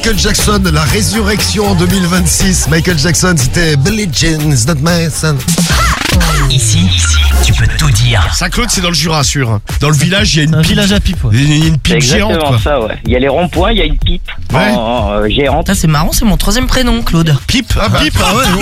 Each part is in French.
Michael Jackson, la résurrection en 2026. Michael Jackson, c'était Billie Jean, is not my son. Ici, tu peux tout dire. Saint-Claude, c'est dans le Jura, sûr. Dans le village, il y a une pipe. Village à pipe, ouais. Il y a une C'est pipe géante, exactement quoi. ça, ouais. Il y a les ronds-points, il y a une pipe géante. Ah, c'est marrant, c'est mon troisième prénom, Claude. Pipe, pipe, ah ouais.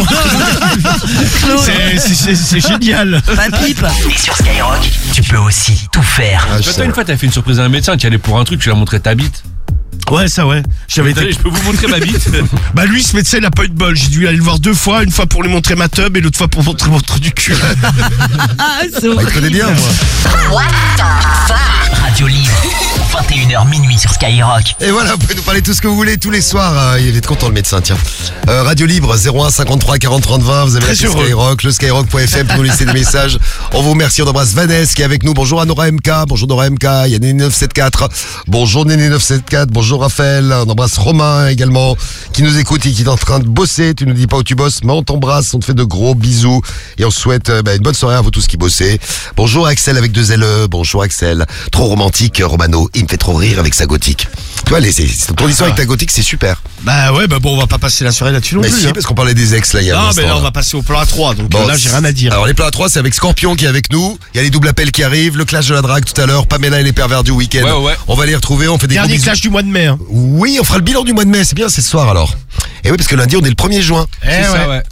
C'est génial. Pas pipe. Et sur Skyrock, tu peux aussi tout faire. Ah, je Toi, sais. une fois, t'as fait une surprise à un médecin, tu y allais pour un truc, tu lui as montré ta bite. Ouais, ça, ouais. J'avais Attendez, été... je peux vous montrer ma bite. Bah, lui, ce médecin, il a pas eu de bol. J'ai dû aller le voir 2 fois. Une fois pour lui montrer ma teub et l'autre fois pour montrer mon trou du cul. Ah, c'est Ah, il connaît bien, moi. Radio Libre, 21h minuit sur Skyrock. Et voilà, vous pouvez nous parler tout ce que vous voulez tous les soirs. Il va être content le médecin, tiens. Radio Libre 01 53 40 30 20. Vous avez la Très heureux. Skyrock, le skyrock.fm pour nous laisser des messages. On vous remercie, on embrasse Vanessa qui est avec nous. Bonjour à Nora MK, bonjour Nora MK. Il y a Néné 974. Bonjour Néné 974, bonjour Raphaël. On embrasse Romain également qui nous écoute et qui est en train de bosser. Tu nous dis pas où tu bosses, mais on t'embrasse, on te fait de gros bisous et on souhaite une bonne soirée à vous tous qui bossez. Bonjour Axel avec 2 LE. Bonjour Axel. Trop romantique, Romano. Il me fait trop rire avec sa gothique. Tu vois, ton histoire avec ta gothique, c'est super. Bah ouais, bah bon, on va pas passer la soirée là-dessus non Mais plus. si, hein. parce qu'on parlait des ex là, il y a un Non, instant, mais là, là. on va passer au plan A3. Donc Bon, là, j'ai rien à dire. Alors les plans à 3, c'est avec Scorpion qui est avec nous. Il y a les doubles appels qui arrivent, le clash de la drague tout à l'heure, Pamela et les pervers du week-end. Ouais. On va les retrouver, on fait des gros Dernier bisous. clash du mois de mai. Hein. Oui, on fera le bilan du mois de mai, c'est bien, c'est ce soir alors. Et oui, parce que lundi on est le 1er juin. C'est ça, ouais.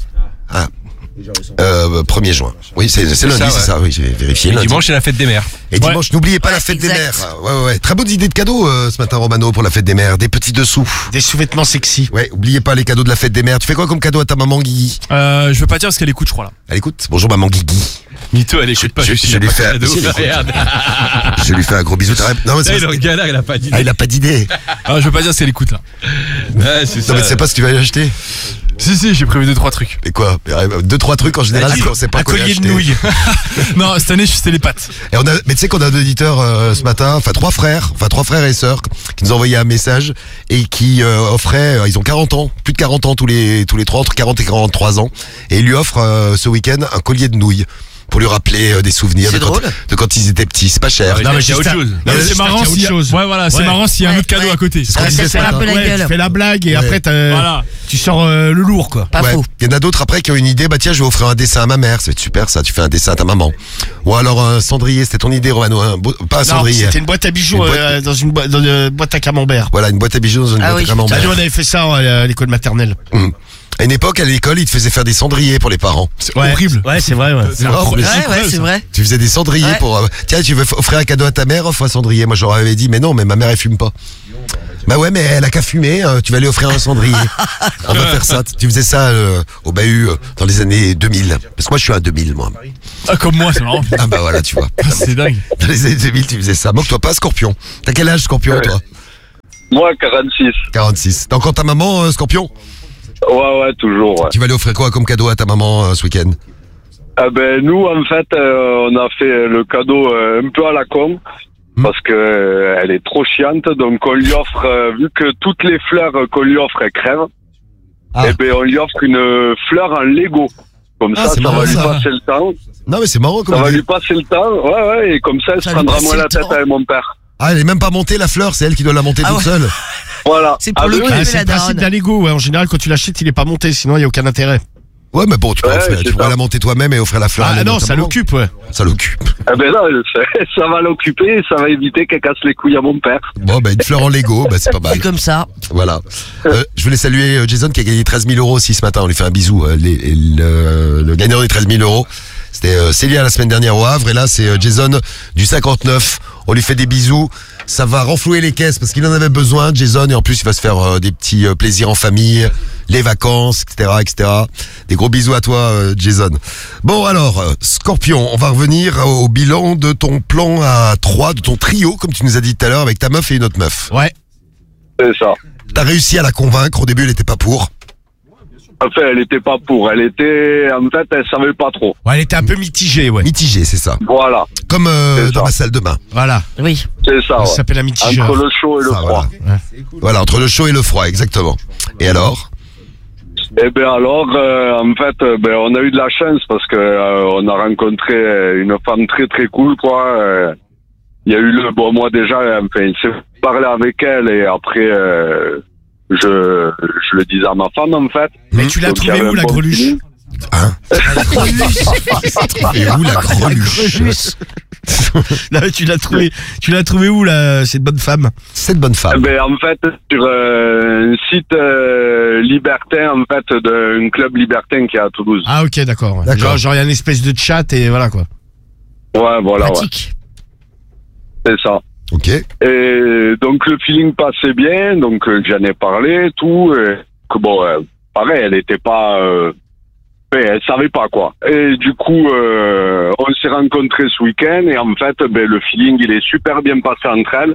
1er juin. Oui, c'est lundi, ça, c'est ouais. ça, oui, j'ai vérifié. Et lundi. dimanche, c'est la fête des mères. Et dimanche, n'oubliez pas la fête des exact. mères. Ouais. Très bonne idée de cadeau ce matin, Romano, pour la fête des mères. Des petits dessous. Des sous-vêtements sexy. Ouais, oubliez pas les cadeaux de la fête des mères. Tu fais quoi comme cadeau à ta maman Guigui? Je veux pas dire parce qu'elle écoute, je crois là. Elle écoute. Bonjour maman Guigui. Mytho, elle écoute pas. je il a lui pas fais- de cadeau. si, il écoute. Regarde. Je lui fais un gros bisou. Non, mais Là, il est en galère, il a pas d'idée. il a pas d'idée. Ah, je veux pas dire si elle écoute là. Ouais, c'est ça. Non, mais tu sais pas ce que tu vas y acheter. Si, j'ai prévu 2-3 trucs. Et quoi? 2-3 trucs en général, on sait pas Un quoi y collier de acheter. nouilles. Non, cette année, c'était les pâtes. Et mais tu sais qu'on a un auditeur ce matin, enfin 3 frères et sœurs, qui nous ont envoyé un message et qui offraient, ils ont 40 ans, plus de 40 ans tous les 3, entre 40 et 43 ans, et ils lui offrent ce week-end un collier de nouilles. Pour lui rappeler des souvenirs C'est drôle. de quand ils étaient petits, c'est pas cher. Ouais, Non, mais il y a juste autre un- chose. Non, Mais mais c'est j'espère marrant qu'il y a s'il y autre a... chose. Ouais, voilà, c'est Ouais. marrant s'il y a un autre cadeau Ouais. à côté. C'est ce qu'on Ouais, disait ça ce fait un matin. peu la Ouais, gueule. tu fais la blague et Ouais. après Voilà. tu sors le lourd quoi. Pas Ouais. faux. Il y en a d'autres après qui ont une idée, bah tiens, je vais offrir un dessin à ma mère, ça va être super ça, tu fais un dessin à ta maman. Ou alors un cendrier, c'était ton idée Romano, pas un Non, cendrier. c'était une boîte à bijoux Une boîte- dans une boîte à camembert. Voilà, une boîte à bijoux dans une Ah boîte oui. à camembert. Ah, nous on avait fait ça à l'école maternelle. À une époque, à l'école, ils te faisaient faire des cendriers pour les parents. C'est Ouais. horrible. Ouais, c'est vrai. Ouais. C'est vrai, mais Ouais, c'est vrai. tu faisais des cendriers Ouais. pour... tiens, tu veux offrir un cadeau à ta mère, offre un cendrier. Moi, j'aurais avais dit, mais non, mais ma mère, elle fume pas. Bah ouais, mais elle a qu'à fumer, tu vas lui offrir un cendrier. On va faire ça. Tu faisais ça au bahut dans les années 2000. Parce que moi, je suis un 2000, moi. Ah, comme moi, c'est marrant. Ah bah voilà, tu vois. C'est dingue. Dans les années 2000, tu faisais ça. Moque-toi pas, Scorpion. T'as quel âge, Scorpion, toi? Moi, 46. 46. T'as encore ta maman, Scorpion? Ouais, toujours, ouais. Tu vas lui offrir quoi comme cadeau à ta maman ce week-end? Ah ben, nous, en fait, on a fait le cadeau un peu à la con, parce que elle est trop chiante, donc on lui offre, vu que toutes les fleurs qu'on lui offre, elles crèvent, Ah. et ben, on lui offre une fleur en Lego. Comme Ah, ça, c'est ça marrant, va lui ça. passer le temps. Non, mais c'est marrant comme Ça va idée. lui passer le temps, ouais, et comme ça, elle Ça se lui prendra passe moins le la tête temps. avec mon père. Ah, elle est même pas montée la fleur, c'est elle qui doit la monter Ah toute ouais. seule. Voilà. C'est pour Ah, le oui, coup. Ah, Mais c'est la le principe daronne. d'un Lego. Ouais. En général, quand tu l'achètes, il est pas monté, sinon il y a aucun intérêt. Ouais, mais bon, tu peux, Ouais, offrir- c'est tu pourrais ça. la monter toi-même et offrir la fleur à Ah la non, ta ça maman. l'occupe, ouais. Ça l'occupe. Eh ben là, ça va l'occuper et ça va éviter qu'elle casse les couilles à mon père. Bon, bah, une fleur en Lego, bah, c'est pas mal. C'est comme ça. Voilà. Je voulais saluer Jason qui a gagné 13 000 euros aussi ce matin. On lui fait un bisou. Le gagnant des 13 000 euros, c'était Célia la semaine dernière au Havre. Et là, c'est Jason du 59. On lui fait des bisous. Ça va renflouer les caisses parce qu'il en avait besoin, Jason. Et en plus, il va se faire des petits plaisirs en famille, les vacances, etc. Des gros bisous à toi, Jason. Bon, alors, Scorpion, on va revenir au bilan de ton plan à 3, de ton trio, comme tu nous as dit tout à l'heure, avec ta meuf et une autre meuf. Ouais. C'est ça. T'as réussi à la convaincre. Au début, elle était pas pour. Enfin, elle était pas pour. Elle savait pas trop. Ouais, elle était un peu mitigée, ouais. Mitigé, c'est ça. Voilà. Comme C'est dans ça. ma salle de bain. Voilà. Oui. C'est ça, Ça ouais. s'appelle un mitigeur. Entre le chaud et le Ça, froid. Voilà, entre le chaud et le froid, exactement. Et alors? Eh ben alors, en fait, on a eu de la chance parce que on a rencontré une femme très très cool, quoi. Il y a eu moi déjà, enfin, il s'est parlé avec elle et après, je le disais à ma femme, en fait. Mais tu l'as Donc, il y trouvé avait où un la bon greluche? feeling. Hein? Et où la greluche? Non, mais tu l'as trouvé où là, cette bonne femme? Cette bonne femme. Ben, en fait, sur un site libertin, en fait, d'un club libertin qui est à Toulouse. Ah ok, d'accord. D'accord. Genre il y a une espèce de chat et voilà quoi. Ouais, voilà, ouais. Pratique. C'est ça. Ok. Et donc, le feeling passait bien, donc j'en ai parlé, tout. Et que bon, pareil, elle était pas... elle savait pas, quoi. Et du coup, on s'est rencontrés ce week-end, et en fait, ben, le feeling, il est super bien passé entre elles.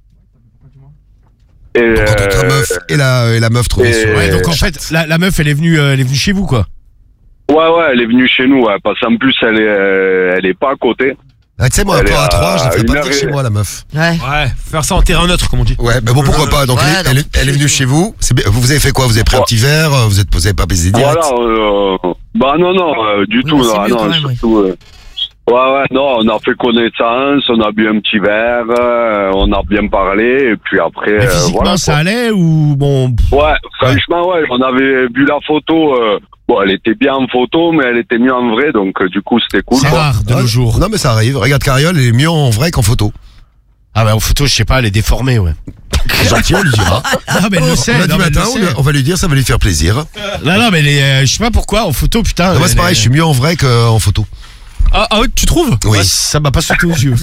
Et, Donc entre ta meuf et la meuf trouvée sur... Ouais, donc en fait la meuf elle est venue chez vous quoi. ouais, elle est venue chez nous, ouais, parce qu'en plus, elle est pas à côté. Ah, tu sais, moi, un Elle peu est à 3, je la à ferais une pas heure venir chez et- moi, la meuf. Ouais. Ouais, faire ça en terrain neutre, comme on dit. Ouais, mais bon, pourquoi pas. Donc, Ouais, elle est venue chez vous. C'est bien. Vous avez fait quoi? Vous avez pris un petit verre? Vous avez pas baisé direct? Voilà, bah non, du tout, mais c'est mieux non, quand même, surtout... ouais, non, on a fait connaissance, on a bu un petit verre, on a bien parlé, et puis après, Mais physiquement voilà. ça quoi. allait ou bon? Ouais, franchement, ouais, on avait vu la photo, bon, elle était bien en photo, mais elle était mieux en vrai, donc du coup, c'était cool, C'est quoi. rare de nos jours. Non, mais ça arrive. Regarde, Cariole, elle est mieux en vrai qu'en photo. Ah bah en photo je sais pas, elle est déformée ouais. Gentil, on lui dira. Non mais elle le sait. Lundi non, mais elle matin, le sait. on va lui dire, ça va lui faire plaisir. Non mais elle est, je sais pas pourquoi en photo putain. Moi, c'est elle pareil, est- je suis mieux en vrai qu'en photo. Ah ouais, tu trouves? Oui. Ouais, ça m'a pas sauté aux yeux.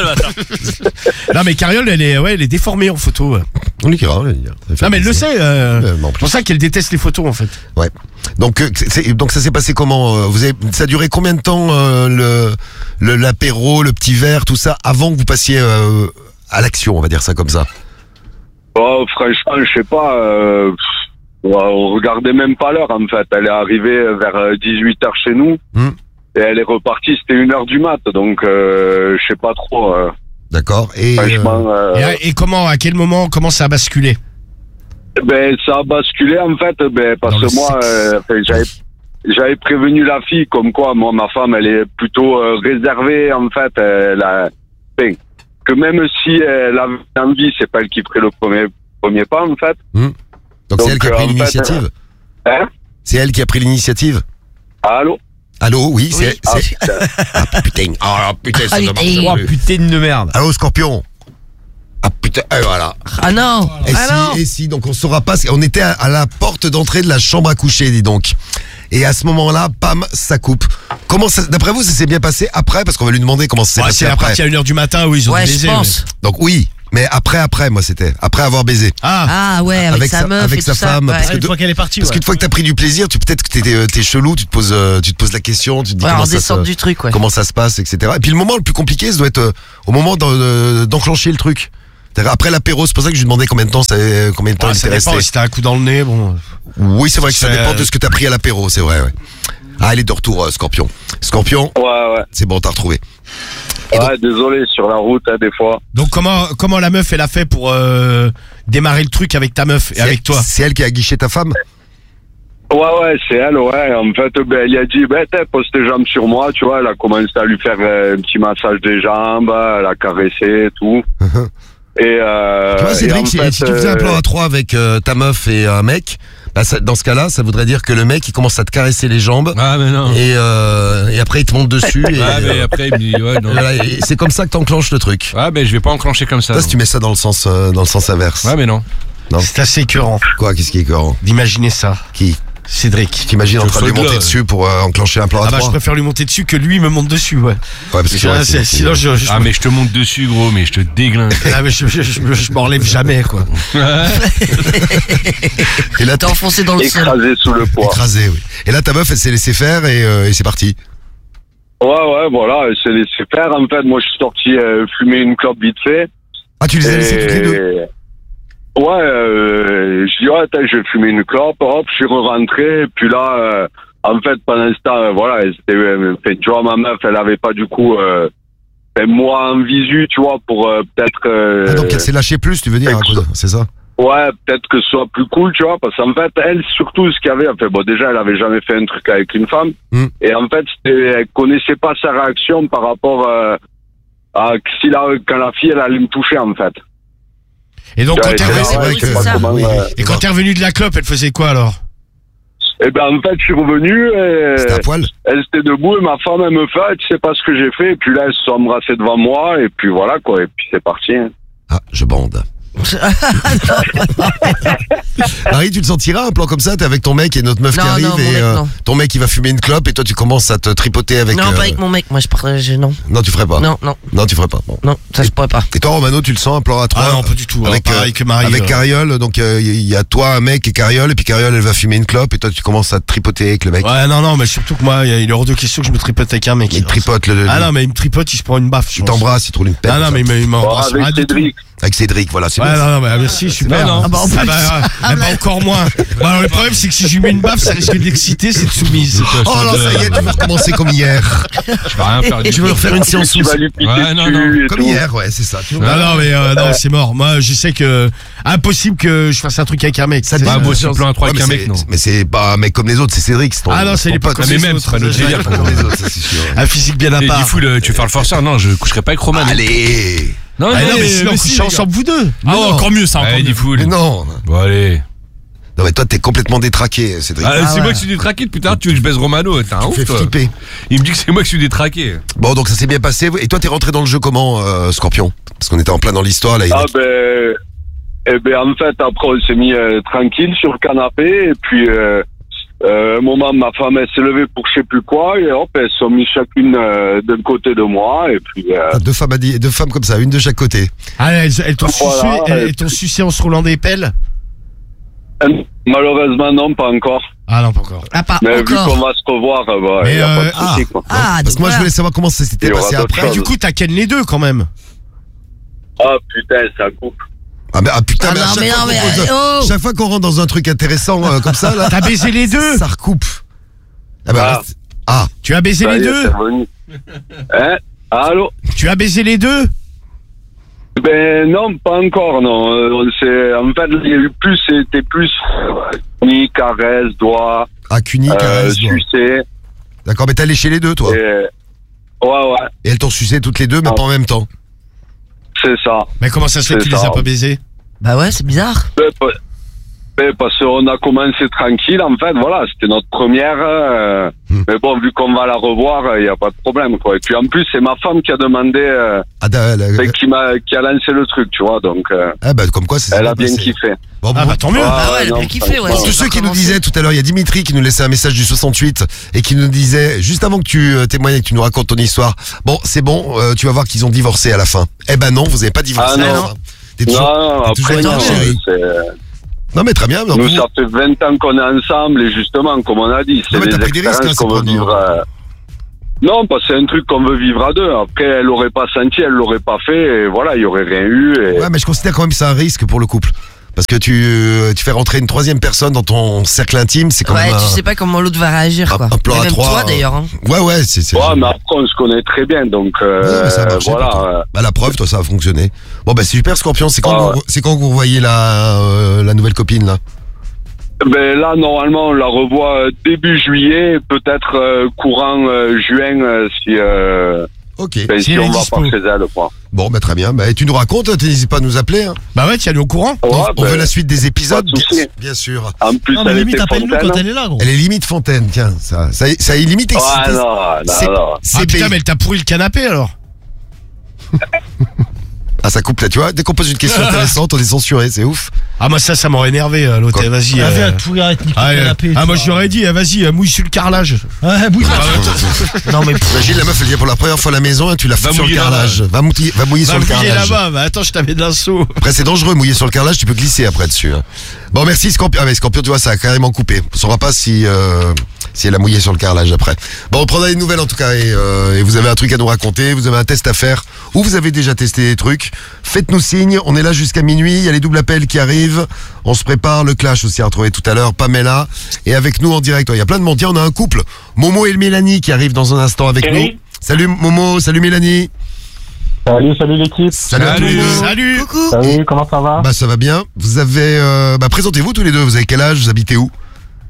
Non mais Cariole elle est déformée en photo. Ouais. On lui dira, on lui dira. Ça fait Non mais elle le plaisir. sait. Mais en C'est plus. pour ça qu'elle déteste les photos en fait. Ouais. Donc, donc ça s'est passé comment? Ça a duré combien de temps l'apéro, le petit verre, tout ça, avant que vous passiez à l'action, on va dire ça comme ça? Oh, franchement, je sais pas, on regardait même pas l'heure, en fait. Elle est arrivée vers 18h chez nous, et elle est repartie, c'était 1h du mat, donc je sais pas trop. D'accord. Et Franchement, Et comment, à quel moment, comment ça a basculé? ben, ça a basculé, en fait, ben, parce Dans le que moi, j'avais prévenu la fille, comme quoi, moi, ma femme, elle est plutôt réservée, en fait. Que même si elle avait envie, c'est pas elle qui ferait le premier pas, en fait. donc c'est elle qui a pris en fait, l'initiative? Hein? C'est elle qui a pris l'initiative? Allô? Allô, oui, c'est... Ah, Ah putain, putain, ça Ah, ne marche putain. Oh plus. putain de merde. Allô, Scorpion? Ah putain, voilà. Ah non. Et si, donc on saura pas, on était à la porte d'entrée de la chambre à coucher, dis donc. Et à ce moment-là, pam, ça coupe. Comment ça, d'après vous, ça s'est bien passé après? Parce qu'on va lui demander comment ça s'est Ouais, passé c'est la après. partie à 1h du matin où ils ont Ouais, baisé. je pense. Donc oui, mais après, moi c'était. Après avoir baisé. Ah ouais, avec sa meuf avec et sa tout ça. femme, Ouais. parce que Une fois qu'elle est partie. Parce qu'une fois que t'as pris du plaisir, peut-être que t'es chelou, tu te poses la question, tu te dis Ouais, comment, en ça descente du truc, ouais. comment ça se passe, etc. Et puis le moment le plus compliqué, ça doit être au moment d'enclencher le truc. C'est-à-dire après l'apéro, c'est pour ça que je lui demandais combien de temps ça il dépend, était resté. si t'as un coup dans le nez, bon. Oui, c'est vrai que ça C'est- dépend de ce que t'as pris à l'apéro, c'est vrai, ouais. Ah, elle est de retour, Scorpion. Scorpion, ouais. c'est bon, t'as retrouvé. Ouais, désolé, sur la route, hein, des fois. Donc comment la meuf elle a fait pour démarrer le truc avec ta meuf et avec toi? C'est elle qui a guiché ta femme? Ouais, c'est elle, ouais. En fait, ben, elle a dit, pose tes jambes sur moi, tu vois. Elle a commencé à lui faire un petit massage des jambes, elle a caressé et tout. Et, Tu vois, et Cédric, en si fait, tu faisais un plan à 3 avec ta meuf et un mec, bah, dans ce cas-là, ça voudrait dire que le mec, il commence à te caresser les jambes. Ah, mais non. Et après, il te monte dessus. Et, Ah, mais après, il me dit, ouais, non. voilà, et c'est comme ça que t'enclenches le truc. Ah, mais je vais pas enclencher comme ça. Toi, si tu mets ça dans le sens inverse. Ouais, mais non. Non. C'est assez écœurant Quoi, qu'est-ce qui est écœurant? d'imaginer ça. Qui? Cédric. T'imagines en train de lui monter dessus pour enclencher un plan à Ah bah 3? je préfère lui monter dessus que lui me monte dessus, ouais. Ouais, parce que Ah, sinon je Ah, mais je te monte dessus, gros, mais je te déglingue. ah, mais je m'enlève jamais quoi. Et là, T'es enfoncé dans le sol. écrasé sous le poids. écrasé, oui. Et là, ta meuf, elle s'est laissée faire et c'est parti. Ouais, voilà, elle s'est laissé faire. En fait, moi, je suis sorti fumer une clope vite fait. Ah, tu les as laissées toutes les deux? Ouais, je dis, attends, je vais fumer une clope, hop, je suis rentré, et puis là, en fait, pendant ce temps, voilà, tu vois, ma meuf, elle avait pas du coup, moi en visu, tu vois, pour peut-être... Ah, donc elle s'est lâchée plus, tu veux dire, à cause de- c'est ça? Ouais, peut-être que ce soit plus cool, tu vois, parce qu'en fait, elle, surtout, ce qu'il y avait, enfin, bon, déjà, elle avait jamais fait un truc avec une femme, et en fait, elle connaissait pas sa réaction par rapport à quand la fille, elle allait me toucher, en fait. Et donc, quand Ouais, t'es c'est revenu, vrai, oui, je sais c'est pas ça. comment, et quand t'es revenu de la clope, elle faisait quoi alors? Eh ben, en fait, je suis revenu C'était à et poil. elle était debout et ma femme, elle me fait, ah, tu sais pas ce que j'ai fait. Et puis là, elles se sont embrassées devant moi et puis voilà, quoi. Et puis c'est parti. Hein. Ah, je bande. Marie, tu te sentiras un plan comme ça? T'es avec ton mec et notre meuf Non, qui arrive non, mon et mec, non. ton mec il va fumer une clope et toi tu commences à te tripoter avec. Non, pas avec mon mec, moi je partage. Non, Non, tu ferais pas. non, non, Non, tu ferais pas. Bon. non, ça je pourrais pas. Et toi, Romano, tu le sens un plan à 3? Ah non, pas du tout. Avec, Pareil que Marie. avec Carriole, donc il y a toi, un mec et Carriole, et puis Carriole elle va fumer une clope et toi tu commences à te tripoter avec le mec. Ouais, non, mais surtout que moi, il est hors de question que je me tripote avec un mec. Il te tripote le. Ah non, mais il me tripote, il se prend une baffe. je il pense. t'embrasse, il te roule une pelle. Ah non, mais il Bon, m'embrasse. avec rien du tout. Cédric. Avec Cédric, voilà, c'est Ouais, bien. non, mais merci, super. Non, non. Ah bah en plus. Encore moins. Bon, alors, le problème, c'est que si je lui mets une baffe, ça risque d'exciter cette soumise. Oh là, ça y est, tu veux recommencer comme hier. Je vais rien faire du Je veux tout. refaire une séance Tu vas lui piquer Ouais, non, dessus et comme tout. hier, ouais, c'est ça. Tu vois. Non, non, mais non, c'est mort. Moi, je sais que impossible que je fasse un truc avec un mec. Ça C'est- te Bah, moi aussi, plan à 3 Ouais, avec un mais mec, non. mais c'est pas un mec comme les autres, c'est Cédric. C'est ton, Ah non, c'est ton les pas pote. comme mais les même, autres. c'est pas notre C'est- délire. Pas comme les autres, ça c'est sûr. Un physique bien à Et part. du coup, tu veux faire le forceur? Non, je coucherai pas avec Roman. Allez. Non, Ah non, mais sinon, mais couchez les gars. ensemble vous deux. Ah non, encore mieux, ça, encore Allez, mieux. dis foule. Mais non. Bon, allez. Non, mais toi, t'es complètement détraqué, Cédric. Ah, c'est ouais. moi qui suis détraqué depuis tard, tu veux que je baise Romano? T'es un Tu ouf, fais toi. flipper. Il me dit que c'est moi qui suis détraqué. Bon, donc ça s'est bien passé. Et toi, t'es rentré dans le jeu comment, Scorpion? Parce qu'on était en plein dans l'histoire, là. il y a- Ah ben, eh ben en fait après on s'est mis tranquille sur le canapé et puis un moment ma femme elle s'est levée pour je sais plus quoi et hop elles se sont mis chacune d'un côté de moi et puis Ah, deux femmes comme ça, une de chaque côté. Ah, elles t'ont Voilà, sucé, elles et t'ont sucé en se roulant des pelles? malheureusement non pas encore Ah non, pas encore. Ah, pas mais vu qu'on encore. va se revoir bah, Mais, y a pas de souci quoi. Ah, Parce donc que moi, je voilà. voulais savoir comment ça s'était Il y aura passé d'autres après. Ah, du coup, t'as ken les deux quand même. Ah putain ça coupe. Ah putain, Ah mais à non, chaque mais fois non, mais qu'on pose- oh. chaque fois qu'on rentre dans un truc intéressant comme ça, là, T'as baisé les deux? ça recoupe. Ah bah, Ah. reste- ah, Tu as baisé Ça les y est, deux? c'est revenu. Hein? Allô? Tu as baisé les deux? Ben non, pas encore, non. En fait, il y a eu plus, c'était plus ni caresse, doigt, cuni, caresse. doigt. sucer. D'accord, mais t'es allé chez les deux, toi. Ouais, ouais, Et elles t'ont sucé toutes les deux, mais Non. pas en même temps. c'est ça. Mais comment ça se fait que C'est tu les ça. as pas baisés? Bah ouais, c'est bizarre. Parce qu'on a commencé tranquille, en fait, voilà, c'était notre première. Mais bon, vu qu'on va la revoir, il n'y a pas de problème, quoi. Et puis en plus, c'est ma femme qui a demandé, qui a lancé le truc, tu vois, donc Ah bah, comme quoi, c'est elle a bien kiffé. Bon, Ah bon. bah tant mieux. Ah ouais, elle a non, bien kiffé, ouais. franchement. Tous ceux qui nous disaient tout à l'heure, il y a Dimitri qui nous laissait un message du 68 et qui nous disait, juste avant que tu témoignes et que tu nous racontes ton histoire, bon, c'est bon, tu vas voir qu'ils ont divorcé à la fin. Eh ben non, vous n'avez pas divorcé Ah à la non. fin. T'es toujours, Non, t'es toujours après, avec non, ta chérie. Non mais très bien. Donc, Nous, vous- ça fait 20 ans qu'on est ensemble et justement, comme on a dit, c'est Non, mais des t'as pris des risques, expériences hein, qu'on c'est veut pas vivre. Non, parce que c'est un truc qu'on veut vivre à deux. Après, elle l'aurait pas senti, elle l'aurait pas fait, et voilà, il y aurait rien eu. Et... Ouais, mais je considère quand même que c'est un risque pour le couple. Parce que tu fais rentrer une troisième personne dans ton cercle intime, c'est quand Ouais, même tu sais pas comment l'autre va réagir, quoi. un plan Et à même trois. toi, d'ailleurs. Hein. Ouais, c'est. Ouais, mais après, on se connaît très bien, donc Ouais, mais ça a marché, voilà. pourtant. Bah, la preuve, toi, ça a fonctionné. Bon, bah, c'est super, Scorpion. C'est quand, Ah, vous, ouais. c'est quand que vous revoyez la nouvelle copine, là? Ben là, normalement, on la revoit début juillet, peut-être courant juin, si, Ok. ben, Si si elle est on va dispo. par chez elle, quoi. Bon, bah, très bien. Bah, et tu nous racontes, n'hésite pas à nous appeler. Hein. Bah ouais, tu es au courant? Ouais, On ben, veut la suite des épisodes, pas de souci. bien sûr. En plus, Non, mais elle limite, était appelle-nous fontaine. quand elle est là, gros. Elle est limite fontaine, tiens. Ça est limite Ouais, excité. non, C'est- non. c'est Ah putain, payé. mais elle t'a pourri le canapé alors? Ah, ça coupe là, tu vois. Dès qu'on pose une question intéressante, on est censuré, c'est ouf. Ah, moi ça m'aurait énervé, l'autre. Quoi? Vas-y. Ah, viens, tout arrête, nique Ah, le canapé. ah, tu moi vois. j'aurais dit, vas-y, mouille sur le carrelage. Ouais, bouge Non, mais Imagine la meuf, elle vient pour la première fois à la maison et tu la fous Va sur le mouiller carrelage. Va mouiller sur le mouiller carrelage. là-bas, bah attends, je t'avais d'un saut. Après, c'est dangereux, mouiller sur le carrelage, tu peux glisser après dessus. Hein. Bon, merci Scorpion. Ah, mais Scorpion, tu vois, ça a carrément coupé. On saura pas si elle a mouillé sur le carrelage après. Bon, on prendra des nouvelles en tout cas et vous avez un truc à nous raconter, vous avez un test à faire ou vous avez déjà testé des trucs. Faites-nous signe, on est là jusqu'à minuit, il y a les doubles appels qui arrivent. On se prépare, le clash aussi à retrouver tout à l'heure, Pamela. Et avec nous en direct, il y a plein de monde. Tiens, on a un couple, Momo et Mélanie qui arrivent dans un instant avec nous. Salut Momo, salut Mélanie. Salut l'équipe. Salut à tous les deux. Salut. coucou. Salut, comment ça va? Bah ça va bien. Vous avez présentez-vous tous les deux. Vous avez quel âge? Vous habitez où?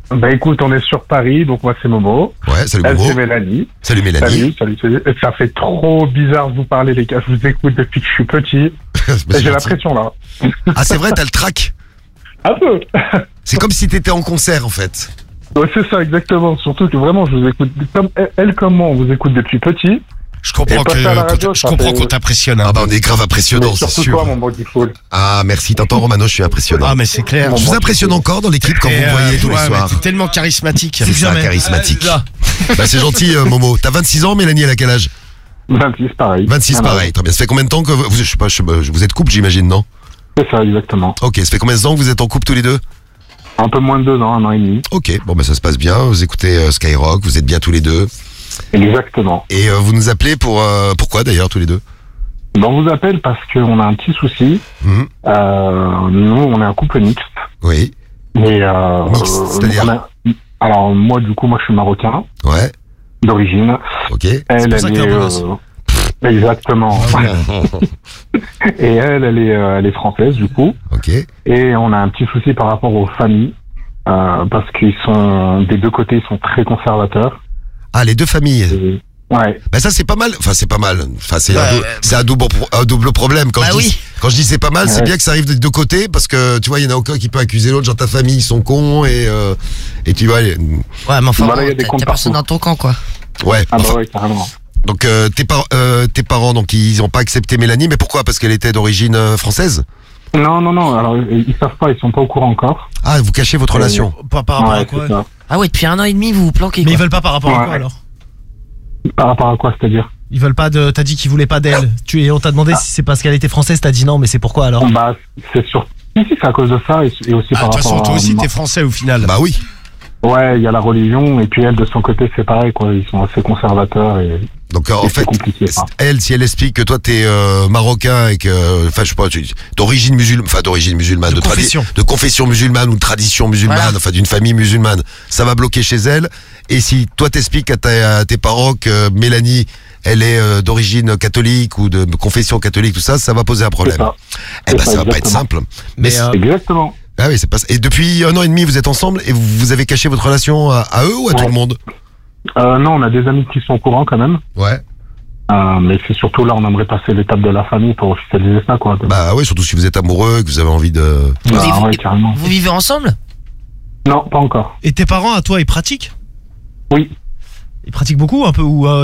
Bah écoute, on est sur Paris, donc moi c'est Momo. Ouais, salut Elle Momo. c'est Mélanie. Salut Mélanie. Salut. Et ça fait trop bizarre de vous parler les gars, je vous écoute depuis que je suis petit. Bah, Et c'est j'ai la gentil. pression là. Ah, c'est vrai, t'as le trac. Un peu. C'est comme si t'étais en concert, en fait. Ouais, c'est ça exactement, surtout que vraiment je vous écoute, comme elle comme moi on vous écoute depuis petit. Je comprends Et passer à la radio, je ça comprends fait- qu'on t'impressionne. Ah bah, on est grave impressionnant, Mais c'est surtout sûr. toi mon body full. Ah, merci. T'entends, Romano, je suis impressionnant. Ah, mais c'est clair. Bon, Je vous impressionne encore dans l'équipe quand vous me voyez tous les soirs. T'es tellement charismatique. C'est ça, charismatique. Bah, c'est gentil, Momo. T'as 26 ans, Mélanie, elle a quel âge? 26 pareil. 26, Voilà. pareil. Très bien. Ça fait combien de temps que vous, je sais pas, vous êtes couple, j'imagine, non? C'est ça exactement. Ok, ça fait combien de temps que vous êtes en couple tous les deux? Un peu moins de 2 ans, 1 an et demi. Ok, bon, bah, ça se passe bien. Vous écoutez Skyrock, vous êtes bien tous les deux. Exactement. Et vous nous appelez pourquoi d'ailleurs, tous les deux? Ben, on vous appelle parce qu'on a un petit souci. Mhm. Nous, on est un couple mixte. Oui, Et, Mixte, c'est-à-dire alors, moi, du coup, moi, je suis marocain, ouais, d'origine. ok. Elle, pour ça que t'es un peu gosse. Exactement. Et elle est française, du coup. Ok, Et on a un petit souci par rapport aux familles. Parce qu'ils sont, des deux côtés, ils sont très conservateurs. ah, les deux familles. Et, ouais. Bah ça c'est pas mal, enfin c'est pas mal, enfin c'est un double problème quand Bah je dis oui. quand je dis c'est pas mal, c'est Ouais. bien que ça arrive des deux côtés parce que tu vois il y en a aucun qui peut accuser l'autre, genre ta famille ils sont cons et tu vois Ouais, mais enfin, Voilà, il y a bon, des comptes t'as personne dans partout. ton camp, quoi. ouais, Ah bah enfin, ouais, carrément. donc tes parents donc ils ont pas accepté Mélanie, mais pourquoi? Parce qu'elle était d'origine française? Non, alors, ils savent pas, ils sont pas au courant encore. Ah, vous cachez votre relation. Par rapport à Ouais, quoi c'est ça. Ah ouais, depuis 1 an et demi, vous vous planquez, Mais ils quoi. veulent pas par rapport à quoi Ouais. alors? Par rapport à quoi, c'est-à-dire? Ils veulent pas de. T'as dit qu'ils voulaient pas d'elle. On t'a demandé si c'est parce qu'elle était française, t'as dit non, mais c'est pourquoi alors? Bah, c'est sûr. Si, c'est à cause de ça et aussi Ah, par de toute façon, rapport toi à... aussi, t'es français au final. Bah oui. Ouais, il y a la religion et puis elle, de son côté, c'est pareil, quoi. Ils sont assez conservateurs et, Donc en et fait c'est compliqué, quoi. elle si elle explique que toi t'es marocain et que enfin je sais pas d'origine musulmane, De confession. de confession musulmane ou de tradition musulmane, Voilà. enfin d'une famille musulmane, ça va bloquer chez elle. Et si toi t'expliques à tes parents que Mélanie elle est d'origine catholique ou de confession catholique, tout ça, ça va poser un C'est problème. ça. Eh ben C'est ça va pas être exactement. simple. Mais Exactement. Ah oui, c'est pas. Et depuis 1 an et demi vous êtes ensemble et vous avez caché votre relation à eux ou à tout Ouais. le monde? Non, on a des amis qui sont au courant quand même. Ouais. Mais c'est surtout là, on aimerait passer l'étape de la famille pour officialiser ça, quoi. Bah ouais, surtout si vous êtes amoureux, que vous avez envie de. Bah, Et vous- ouais, carrément. Vous vivez ensemble? Non, pas encore. Et tes parents à toi, ils pratiquent? Oui. Ils pratiquent beaucoup un peu ou